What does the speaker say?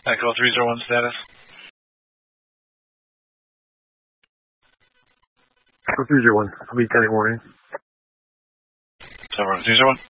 Echo 301 status. Echo 301, I'll be 10 warning. 301.